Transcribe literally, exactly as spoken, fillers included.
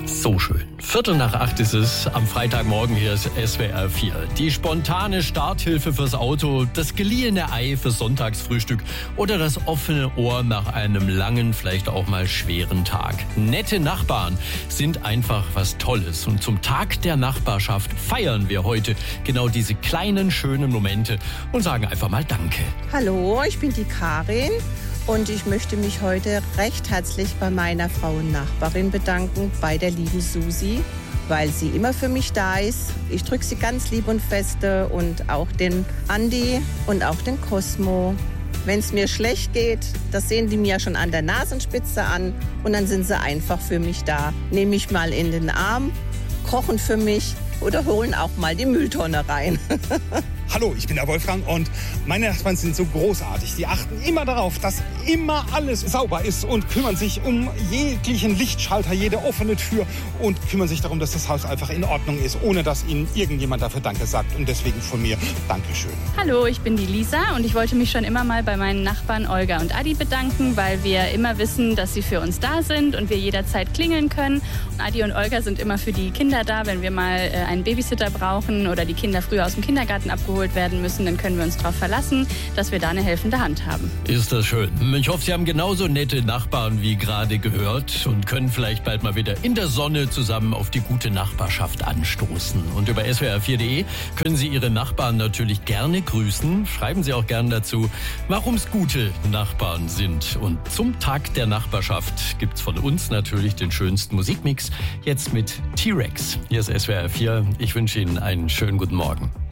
So schön. Viertel nach acht ist es am Freitagmorgen. Hier ist S W R vier. Die spontane Starthilfe fürs Auto, das geliehene Ei fürs Sonntagsfrühstück oder das offene Ohr nach einem langen, vielleicht auch mal schweren Tag. Nette Nachbarn sind einfach was Tolles. Und zum Tag der Nachbarschaft feiern wir heute genau diese kleinen, schönen Momente und sagen einfach mal Danke. Hallo, ich bin die Karin. Und ich möchte mich heute recht herzlich bei meiner Frau und Nachbarin bedanken, bei der lieben Susi, weil sie immer für mich da ist. Ich drücke sie ganz lieb und feste und auch den Andi und auch den Cosmo. Wenn es mir schlecht geht, das sehen die mir schon an der Nasenspitze an und dann sind sie einfach für mich da. Nehmen mich mal in den Arm, kochen für mich oder holen auch mal die Mülltonne rein. Hallo, ich bin der Wolfgang und meine Nachbarn sind so großartig. Die achten immer darauf, dass immer alles sauber ist und kümmern sich um jeglichen Lichtschalter, jede offene Tür und kümmern sich darum, dass das Haus einfach in Ordnung ist, ohne dass ihnen irgendjemand dafür Danke sagt. Und deswegen von mir Dankeschön. Hallo, ich bin die Lisa und ich wollte mich schon immer mal bei meinen Nachbarn Olga und Adi bedanken, weil wir immer wissen, dass sie für uns da sind und wir jederzeit klingeln können. Und Adi und Olga sind immer für die Kinder da, wenn wir mal äh, einen Babysitter brauchen oder die Kinder früher aus dem Kindergarten abgeholt werden müssen, dann können wir uns darauf verlassen, dass wir da eine helfende Hand haben. Ist das schön. Ich hoffe, Sie haben genauso nette Nachbarn wie gerade gehört und können vielleicht bald mal wieder in der Sonne zusammen auf die gute Nachbarschaft anstoßen. Und über S W R vier punkt de können Sie Ihre Nachbarn natürlich gerne grüßen. Schreiben Sie auch gerne dazu, warum es gute Nachbarn sind. Und zum Tag der Nachbarschaft gibt's von uns natürlich den schönsten Musikmix. Jetzt mit T-Rex. Hier ist S W R vier. Ich wünsche Ihnen einen schönen guten Morgen.